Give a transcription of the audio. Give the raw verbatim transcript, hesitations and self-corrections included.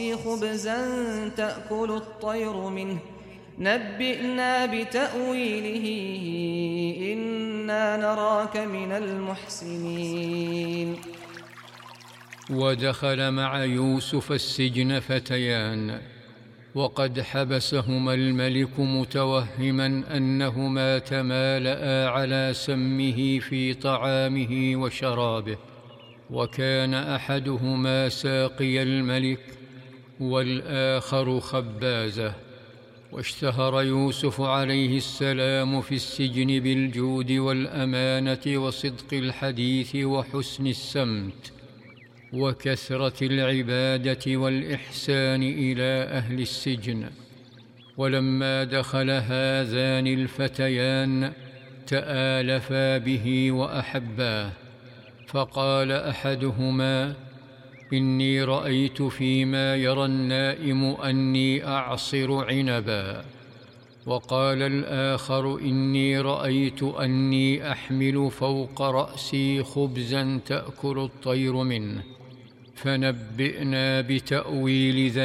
خبزا تأكل الطير منه نبئنا بتأويله إنا نراك من المحسنين. ودخل مع يوسف السجن فتيان، وقد حبسهما الملك متوهما أنهما تمالأ على سمه في طعامه وشرابه، وكان أحدهما ساقي الملك والآخر خبازه. واشتهر يوسف عليه السلام في السجن بالجود والأمانة وصدق الحديث وحسن السمت وكثرة العبادة والإحسان إلى أهل السجن. ولما دخل هذان الفتيان تآلفا به وأحباه، فقال أحدهما: إني رأيت فيما يرى النائم أني أعصر عنبا. وقال الآخر: إني رأيت أني أحمل فوق رأسي خبزا تأكل الطير منه، فنبئنا بتأويل ذلك.